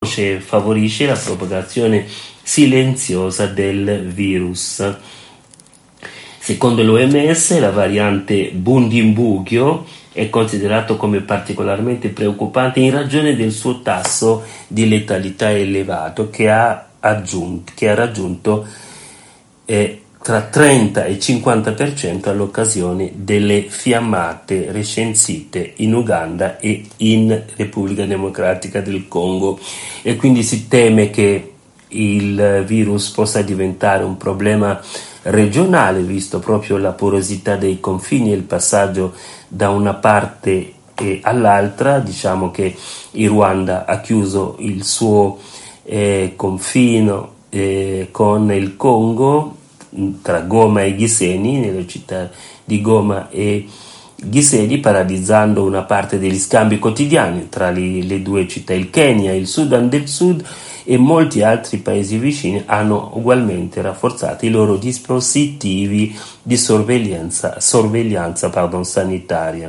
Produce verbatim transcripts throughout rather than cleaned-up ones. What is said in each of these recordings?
favorisce la propagazione silenziosa del virus. Secondo l'O M S, la variante Bundibugyo è considerato come particolarmente preoccupante in ragione del suo tasso di letalità elevato che ha, aggiunto, che ha raggiunto eh, tra trenta e cinquanta per cento all'occasione delle fiammate recensite in Uganda e in Repubblica Democratica del Congo, e quindi si teme che il virus possa diventare un problema regionale, visto proprio la porosità dei confini e il passaggio da una parte e all'altra. Diciamo che il Ruanda ha chiuso il suo eh, confino eh, con il Congo, tra Goma e Gisenyi, nelle città di Goma e Gisenyi, paralizzando una parte degli scambi quotidiani tra le, le due città. Il Kenya, il Sudan del Sud e molti altri paesi vicini hanno ugualmente rafforzato i loro dispositivi di sorveglianza, sorveglianza pardon, sanitaria.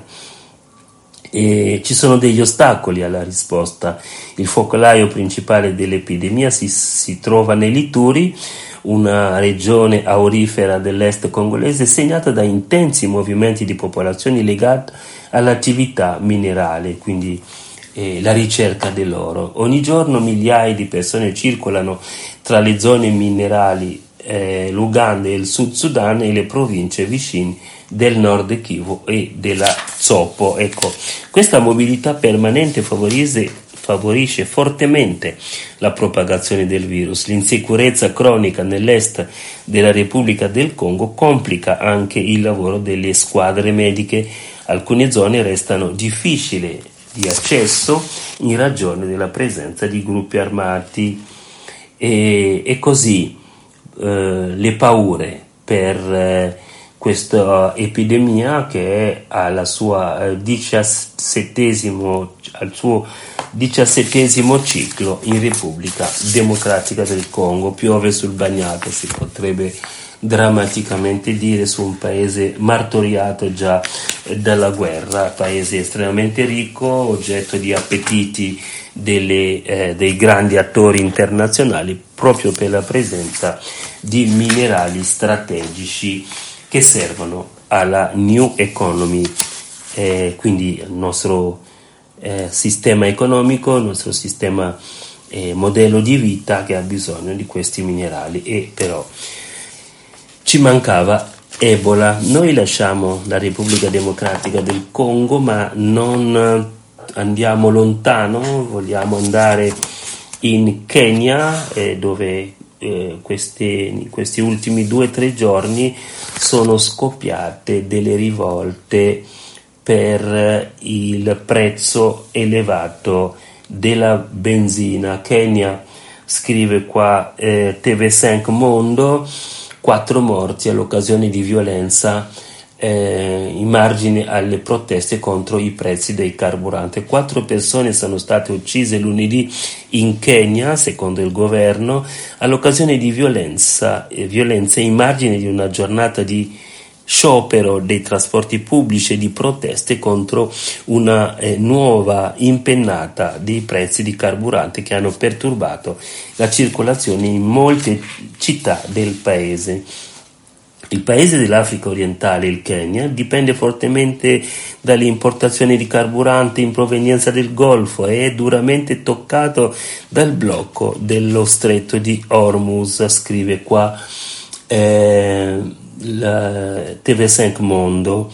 E ci sono degli ostacoli alla risposta. Il focolaio principale dell'epidemia si, si trova nell'Ituri, una regione aurifera dell'est congolese segnata da intensi movimenti di popolazioni legati all'attività minerale, quindi eh, la ricerca dell'oro. Ogni giorno migliaia di persone circolano tra le zone minerali, eh, l'Uganda e il Sud Sudan e le province vicine del nord Kivu e della Tsopo. Ecco, questa mobilità permanente favorise favorisce fortemente la propagazione del virus. L'insicurezza cronica nell'est della Repubblica del Congo complica anche il lavoro delle squadre mediche. Alcune zone restano difficili di accesso in ragione della presenza di gruppi armati e, e così eh, le paure per eh, questa epidemia, che è alla sua eh, diciassettesimo al suo diciassettesimo ciclo in Repubblica Democratica del Congo. Piove sul bagnato, si potrebbe drammaticamente dire, su un paese martoriato già dalla guerra, paese estremamente ricco, oggetto di appetiti delle, eh, dei grandi attori internazionali proprio per la presenza di minerali strategici che servono alla new economy, eh, quindi il nostro eh, sistema economico, il nostro sistema eh, modello di vita che ha bisogno di questi minerali. E però ci mancava Ebola. Noi lasciamo la Repubblica Democratica del Congo, ma non andiamo lontano, vogliamo andare in Kenya, eh, dove eh, questi, in questi ultimi due o tre giorni sono scoppiate delle rivolte per il prezzo elevato della benzina. Kenya, scrive qua eh, T V cinque Mondo, quattro morti all'occasione di violenza eh, in margine alle proteste contro i prezzi dei carburanti. Quattro persone sono state uccise lunedì in Kenya, secondo il governo, all'occasione di violenza, eh, violenze in margine di una giornata di sciopero dei trasporti pubblici e di proteste contro una eh, nuova impennata dei prezzi di carburante che hanno perturbato la circolazione in molte città del paese. Il paese dell'Africa orientale, il Kenya, dipende fortemente dalle importazioni di carburante in provenienza del Golfo e è duramente toccato dal blocco dello stretto di Hormuz, scrive qua eh, la T V cinque Mondo.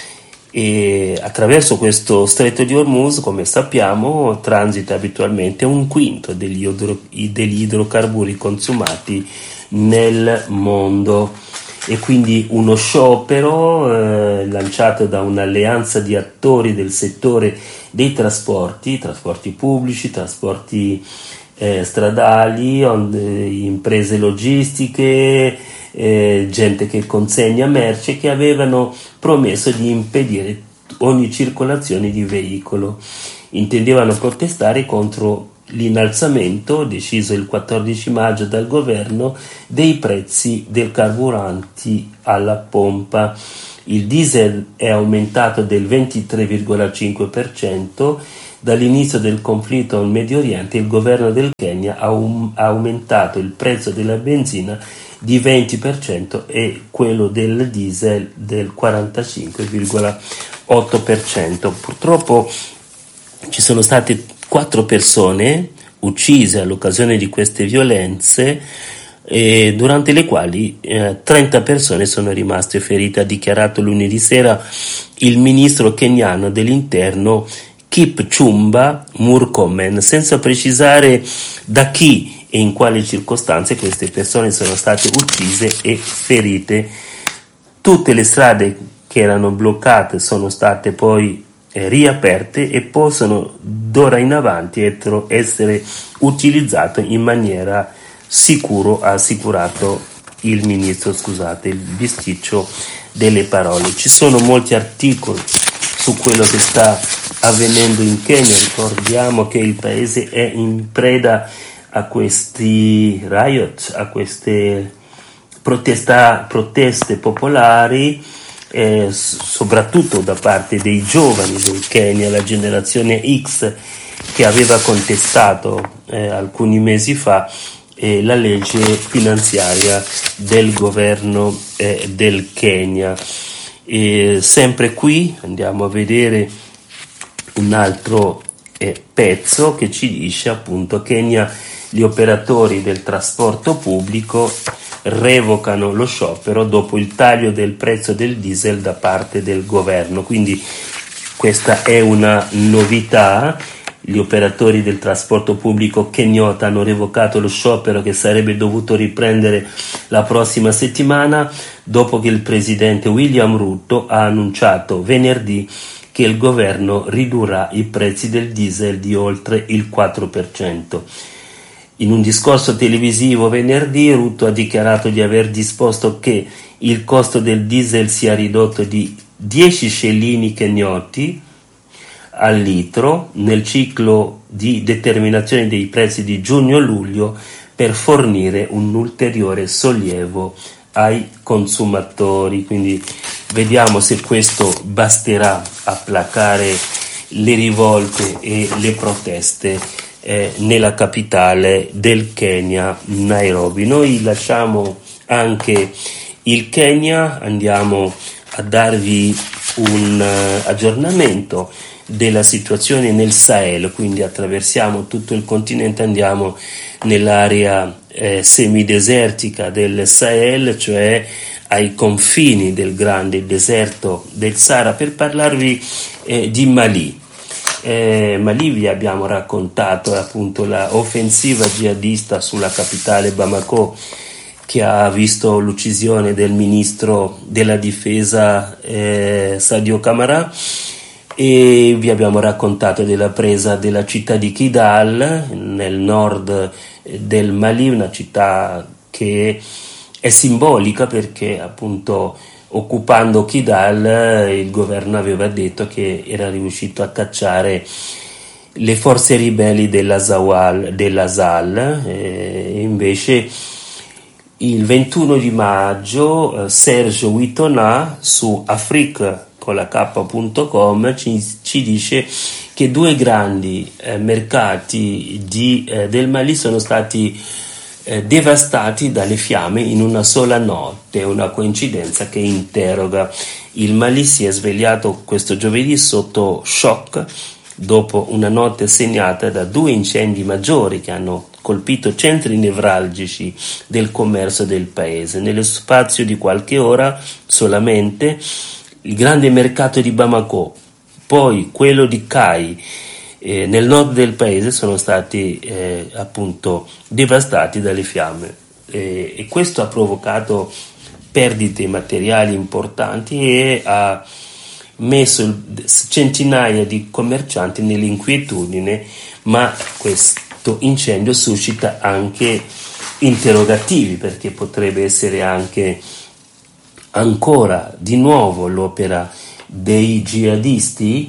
E attraverso questo stretto di Hormuz, come sappiamo, transita abitualmente un quinto degli, idro, degli idrocarburi consumati nel mondo. E quindi uno sciopero eh, lanciato da un'alleanza di attori del settore dei trasporti, trasporti pubblici, trasporti eh, stradali, onde, imprese logistiche, eh, gente che consegna merce, che avevano promesso di impedire ogni circolazione di veicolo. Intendevano protestare contro l'innalzamento deciso il quattordici maggio dal governo dei prezzi del carburanti alla pompa. Il diesel è aumentato del ventitré virgola cinque per cento dall'inizio del conflitto in Medio Oriente. Il governo del Kenya ha, um, ha aumentato il prezzo della benzina di venti per cento e quello del diesel del quarantacinque virgola otto per cento. Purtroppo ci sono state quattro persone uccise all'occasione di queste violenze, eh, durante le quali eh, trenta persone sono rimaste ferite, ha dichiarato lunedì sera il ministro keniano dell'interno Kipchumba Murkomen, senza precisare da chi e in quali circostanze queste persone sono state uccise e ferite. Tutte le strade che erano bloccate sono state poi eh, riaperte e possono d'ora in avanti essere utilizzate in maniera sicura, ha assicurato il ministro, scusate il bisticcio delle parole. Ci sono molti articoli su quello che sta avvenendo in Kenya. Ricordiamo che il paese è in preda a questi riot, a queste protesta, proteste popolari, eh, soprattutto da parte dei giovani del Kenya, la generazione X, che aveva contestato eh, alcuni mesi fa eh, la legge finanziaria del governo eh, del Kenya. E sempre qui andiamo a vedere un altro eh, pezzo che ci dice appunto: Kenya, gli operatori del trasporto pubblico revocano lo sciopero dopo il taglio del prezzo del diesel da parte del governo. Quindi questa è una novità. Gli operatori del trasporto pubblico kenyota hanno revocato lo sciopero che sarebbe dovuto riprendere la prossima settimana, dopo che il presidente William Ruto ha annunciato venerdì che il governo ridurrà i prezzi del diesel di oltre il quattro per cento. In un discorso televisivo venerdì, Ruto ha dichiarato di aver disposto che il costo del diesel sia ridotto di dieci scellini kenyoti al litro nel ciclo di determinazione dei prezzi di giugno-luglio, per fornire un ulteriore sollievo ai consumatori. Quindi vediamo se questo basterà a placare le rivolte e le proteste eh, nella capitale del Kenya, Nairobi. Noi lasciamo anche il Kenya, andiamo a darvi un uh, aggiornamento della situazione nel Sahel, quindi attraversiamo tutto il continente, andiamo nell'area eh, semidesertica del Sahel, cioè ai confini del grande deserto del Sahara, per parlarvi eh, di Mali. Eh, Mali, vi abbiamo raccontato appunto la offensiva jihadista sulla capitale Bamako, che ha visto l'uccisione del ministro della difesa eh, Sadio Camara, e vi abbiamo raccontato della presa della città di Kidal nel nord del Mali, una città che è simbolica perché appunto occupando Kidal il governo aveva detto che era riuscito a cacciare le forze ribelli dell'Azawal, dell'Azal, e invece il ventuno di maggio eh, Serge Witona su Afrique con la K punto com ci, ci dice che due grandi eh, mercati di, eh, del Mali sono stati eh, devastati dalle fiamme in una sola notte, una coincidenza che interroga. Il Mali si è svegliato questo giovedì sotto shock dopo una notte segnata da due incendi maggiori che hanno colpito centri nevralgici del commercio del paese. Nello spazio di qualche ora solamente il grande mercato di Bamako, poi quello di Kai, eh, nel nord del paese, sono stati eh, appunto devastati dalle fiamme, eh, e questo ha provocato perdite materiali importanti e ha messo centinaia di commercianti nell'inquietudine, ma questo incendio suscita anche interrogativi, perché potrebbe essere anche ancora di nuovo l'opera dei jihadisti.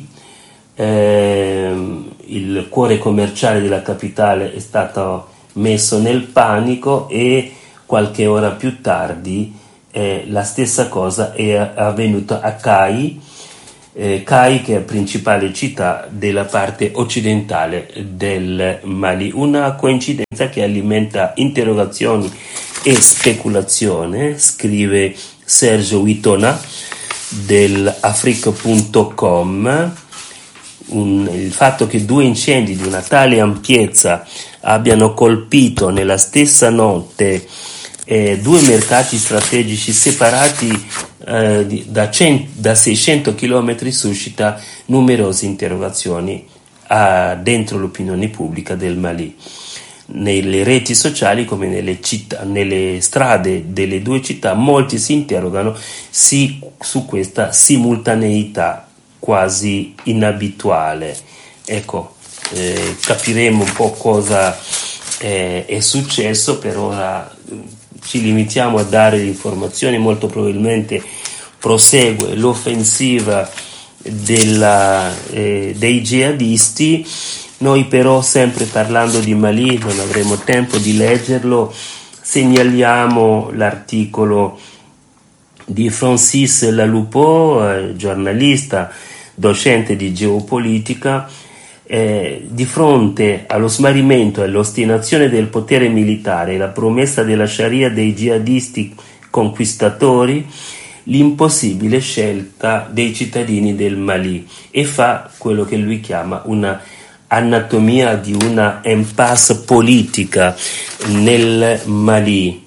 Eh, il cuore commerciale della capitale è stato messo nel panico e qualche ora più tardi eh, la stessa cosa è avvenuta a Kai, eh, Kai, che è la principale città della parte occidentale del Mali. Una coincidenza che alimenta interrogazioni e speculazione, scrive Sergio Witona dell'africa punto com. Un, il fatto che due incendi di una tale ampiezza abbiano colpito nella stessa notte eh, due mercati strategici separati eh, di, da, cento, da seicento chilometri suscita numerose interrogazioni a, dentro l'opinione pubblica del Mali. Nelle reti sociali come nelle, città, nelle strade delle due città molti si interrogano sì, su questa simultaneità quasi inabituale. Ecco, eh, capiremo un po' cosa eh, è successo. Per ora ci limitiamo a dare le informazioni. Molto probabilmente prosegue l'offensiva della, eh, dei jihadisti. Noi però, sempre parlando di Mali, non avremo tempo di leggerlo, segnaliamo l'articolo di Francis Laloupeau, eh, giornalista, docente di geopolitica. Eh, di fronte allo smarrimento e all'ostinazione del potere militare e la promessa della Sharia dei jihadisti conquistatori, l'impossibile scelta dei cittadini del Mali, e fa quello che lui chiama una anatomia di una impasse politica nel Mali.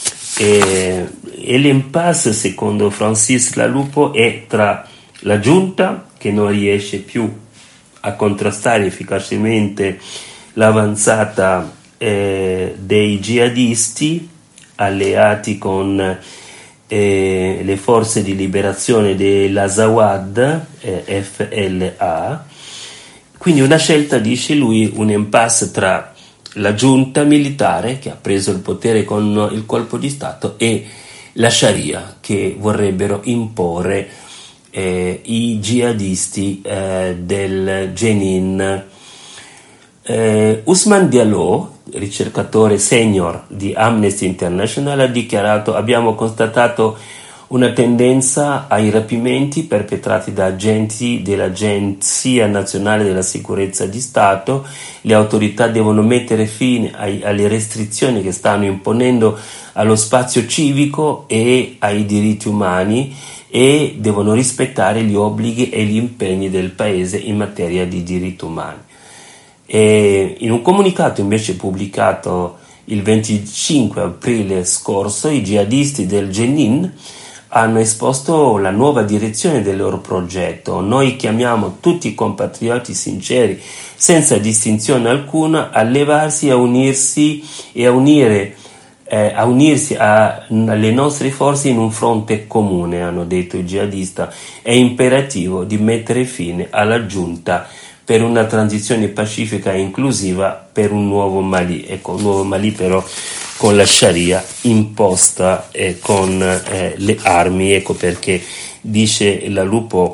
E, e l'impasse, secondo Francis Laloupeau, è tra la giunta, che non riesce più a contrastare efficacemente l'avanzata eh, dei jihadisti alleati con eh, le forze di liberazione dell'Azawad, eh, F L A. Quindi una scelta, dice lui, un impasse tra la giunta militare, che ha preso il potere con il colpo di Stato, e la Sharia, che vorrebbero imporre eh, i jihadisti eh, del Jenin. Eh, Ousmane Diallo, ricercatore senior di Amnesty International, ha dichiarato: abbiamo constatato una tendenza ai rapimenti perpetrati da agenti dell'Agenzia Nazionale della Sicurezza di Stato. Le autorità devono mettere fine ai, alle restrizioni che stanno imponendo allo spazio civico e ai diritti umani, e devono rispettare gli obblighi e gli impegni del paese in materia di diritti umani. E in un comunicato invece pubblicato il venticinque aprile scorso, i jihadisti del Jenin hanno esposto la nuova direzione del loro progetto. Noi chiamiamo tutti i compatrioti sinceri, senza distinzione alcuna, a levarsi, a unirsi e a unire eh, a unirsi a, alle nostre forze in un fronte comune, hanno detto i jihadisti. È imperativo di mettere fine alla giunta per una transizione pacifica e inclusiva per un nuovo Mali. Ecco, un nuovo Mali però con la Sharia imposta e con eh, le armi. Ecco perché dice Laloupeau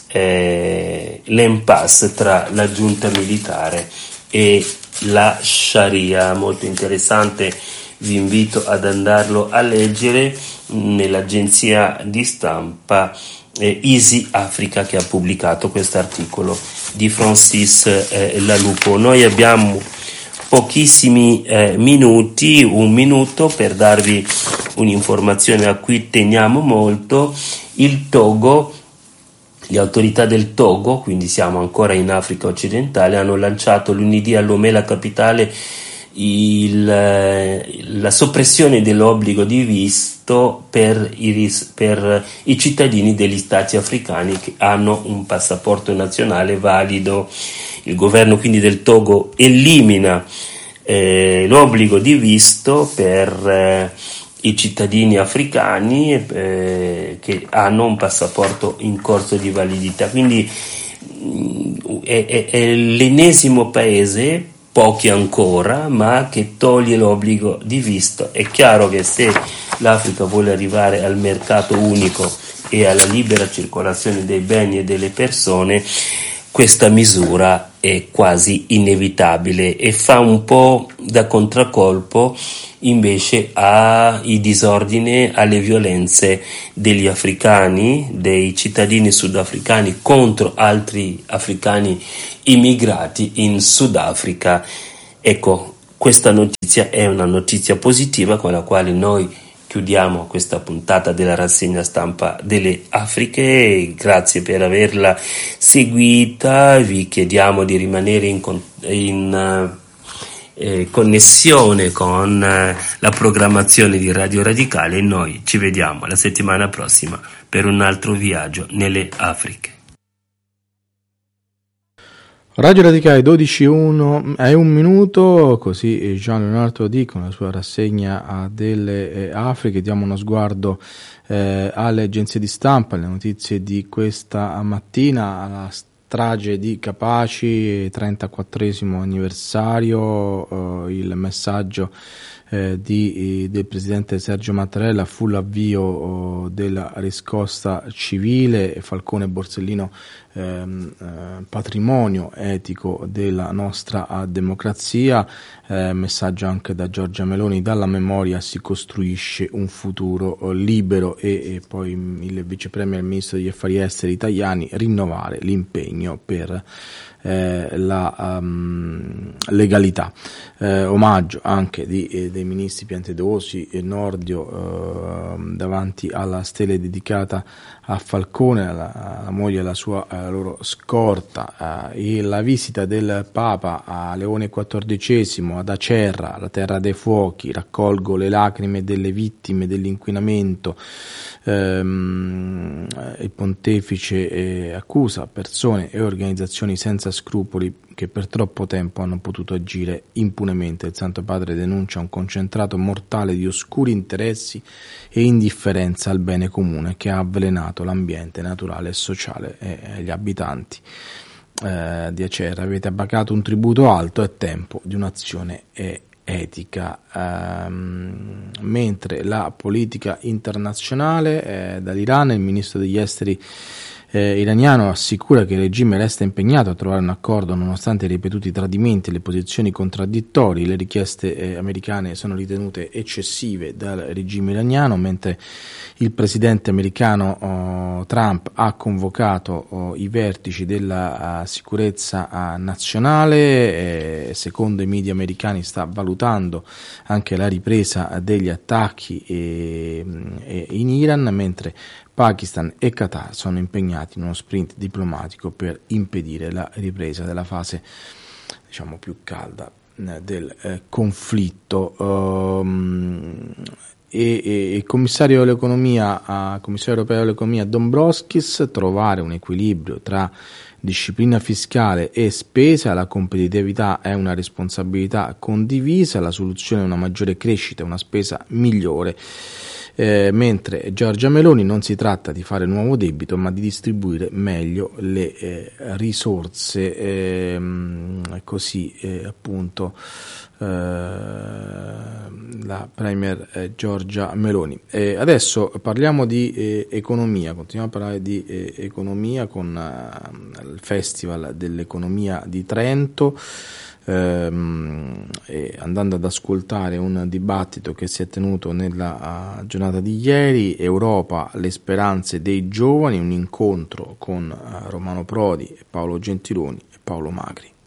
eh, l'impasse tra la giunta militare e la Sharia. Molto interessante, vi invito ad andarlo a leggere nell'agenzia di stampa eh, Easy Africa, che ha pubblicato questo articolo di Francis eh, Laloupeau. Noi abbiamo pochissimi eh, minuti, un minuto per darvi un'informazione a cui teniamo molto. Il Togo, le autorità del Togo, quindi siamo ancora in Africa occidentale, hanno lanciato lunedì a Lomé, la capitale, il, la soppressione dell'obbligo di visto per i, per i cittadini degli stati africani che hanno un passaporto nazionale valido. Il governo quindi del Togo elimina eh, l'obbligo di visto per eh, i cittadini africani eh, che hanno un passaporto in corso di validità. Quindi mh, è, è, è l'ennesimo paese, pochi ancora, ma che toglie l'obbligo di visto. È chiaro che se l'Africa vuole arrivare al mercato unico e alla libera circolazione dei beni e delle persone, questa misura è quasi inevitabile e fa un po' da contraccolpo invece ai disordini, alle violenze degli africani, dei cittadini sudafricani contro altri africani immigrati in Sudafrica. Ecco, questa notizia è una notizia positiva con la quale noi chiudiamo questa puntata della rassegna stampa delle Afriche. Grazie per averla seguita, vi chiediamo di rimanere in, in eh, connessione con eh, la programmazione di Radio Radicale e noi ci vediamo la settimana prossima per un altro viaggio nelle Afriche. Radio Radicale dodici e uno è un minuto, così Gian Leonardo Di con la sua rassegna delle eh, Afriche. Diamo uno sguardo eh, alle agenzie di stampa, alle notizie di questa mattina, alla strage di Capaci, trentaquattresimo anniversario, eh, il messaggio Eh, di, del presidente Sergio Mattarella fu l'avvio oh, della riscossa civile. Falcone e Borsellino ehm, eh, patrimonio etico della nostra eh, democrazia, eh, messaggio anche da Giorgia Meloni: dalla memoria si costruisce un futuro oh, libero, e, e poi il vice premier e il ministro degli affari esteri Tajani: rinnovare l'impegno per Eh, la um, legalità. Eh, omaggio anche di, eh, dei ministri Piantedosi e Nordio eh, davanti alla stele dedicata a Falcone, alla, alla moglie e alla sua alla loro scorta, eh, e la visita del Papa a Leone quattordicesimo ad Acerra, la terra dei fuochi: raccolgo le lacrime delle vittime dell'inquinamento. Ehm, il pontefice eh, accusa persone e organizzazioni senza scrupoli che per troppo tempo hanno potuto agire impunemente. Il Santo Padre denuncia un concentrato mortale di oscuri interessi e indifferenza al bene comune che ha avvelenato l'ambiente naturale e sociale e gli abitanti eh, di Acerra. Avete abbaccato un tributo alto, è tempo di un'azione eh, etica. Ehm, mentre la politica internazionale eh, dall'Iran, il ministro degli esteri eh, iraniano assicura che il regime resta impegnato a trovare un accordo nonostante i ripetuti tradimenti e le posizioni contraddittorie. Le richieste eh, americane sono ritenute eccessive dal regime iraniano, mentre il presidente americano oh, Trump ha convocato oh, i vertici della uh, sicurezza uh, nazionale. Eh, secondo i media americani sta valutando anche la ripresa degli attacchi eh, eh, in Iran, mentre Pakistan e Qatar sono impegnati in uno sprint diplomatico per impedire la ripresa della fase, diciamo, più calda eh, del eh, conflitto. Um, e, e il commissario all'economia, uh, commissario europeo all'economia Dombrovskis: trovare un equilibrio tra disciplina fiscale e spesa, la competitività è una responsabilità condivisa, la soluzione è una maggiore crescita e una spesa migliore. Eh, mentre Giorgia Meloni: non si tratta di fare nuovo debito ma di distribuire meglio le eh, risorse, eh, così eh, appunto eh, la premier eh, Giorgia Meloni. Eh, adesso parliamo di eh, economia, continuiamo a parlare di eh, economia con eh, il Festival dell'Economia di Trento. Ehm, e andando ad ascoltare un dibattito che si è tenuto nella uh, giornata di ieri: Europa, le speranze dei giovani, un incontro con uh, Romano Prodi, Paolo Gentiloni e Paolo Magri.